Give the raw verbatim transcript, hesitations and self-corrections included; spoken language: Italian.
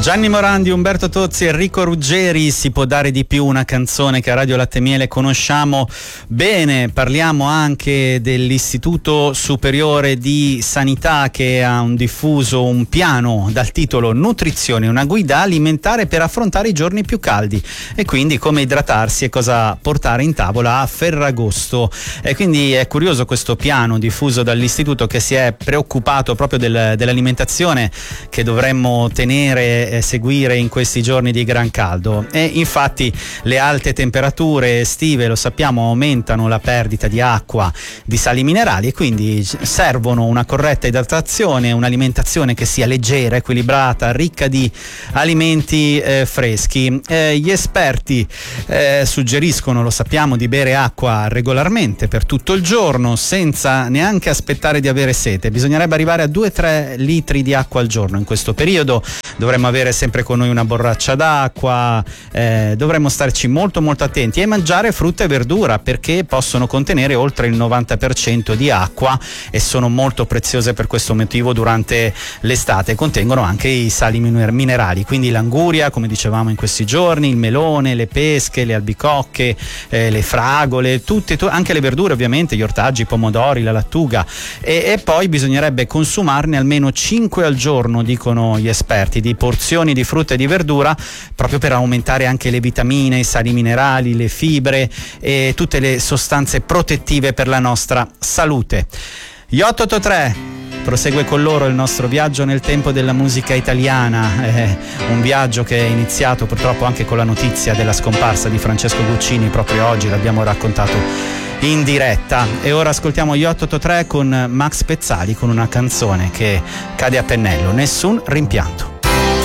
Gianni Morandi, Umberto Tozzi, Enrico Ruggeri. Si può dare di più, una canzone che a Radio Latte e Miele conosciamo bene. Parliamo anche dell'Istituto Superiore di Sanità, che ha un diffuso un piano dal titolo Nutrizione, una guida alimentare per affrontare i giorni più caldi, e quindi come idratarsi e cosa portare in tavola a Ferragosto. E quindi è curioso questo piano diffuso dall'Istituto, che si è preoccupato proprio del, dell'alimentazione che dovremmo tenere e seguire in questi giorni di gran caldo. E infatti le alte temperature estive, lo sappiamo, aumentano la perdita di acqua, di sali minerali, e quindi servono una corretta idratazione, un'alimentazione che sia leggera, equilibrata, ricca di alimenti eh, freschi. Eh, gli esperti eh, suggeriscono, lo sappiamo, di bere acqua regolarmente per tutto il giorno, senza neanche aspettare di avere sete. Bisognerebbe arrivare a due tre litri di acqua al giorno in questo periodo. Dovremmo avere sempre con noi una borraccia d'acqua, eh, dovremmo starci molto molto attenti, e mangiare frutta e verdura, perché possono contenere oltre il novanta per cento di acqua e sono molto preziose per questo motivo durante l'estate. Contengono anche i sali minerali, quindi l'anguria, come dicevamo in questi giorni, il melone, le pesche, le albicocche, eh, le fragole, tutte, tu- anche le verdure ovviamente, gli ortaggi, i pomodori, la lattuga, e, e poi bisognerebbe consumarne almeno cinque al giorno, dicono gli esperti, di porzioni di frutta e di verdura, proprio per aumentare anche le vitamine, i sali minerali, le fibre e tutte le sostanze protettive per la nostra salute. Gli otto otto tre prosegue con loro il nostro viaggio nel tempo della musica italiana, eh, un viaggio che è iniziato purtroppo anche con la notizia della scomparsa di Francesco Guccini. Proprio oggi l'abbiamo raccontato in diretta, e ora ascoltiamo gli otto otto tre con Max Pezzali, con una canzone che cade a pennello, Nessun rimpianto.